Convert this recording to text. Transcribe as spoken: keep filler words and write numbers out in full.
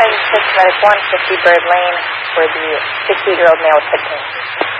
six, medic one, fifty Bird Lane, for the sixty-eight-year-old male with head pain.